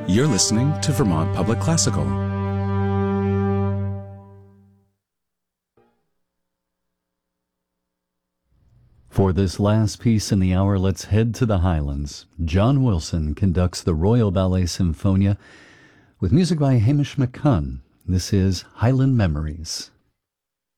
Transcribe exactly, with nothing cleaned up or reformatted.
You're listening to Vermont Public Classical. For this last piece in the hour, let's head to the Highlands. John Wilson conducts the Royal Ballet Symphonia with music by Hamish McCunn. This is Highland Memories.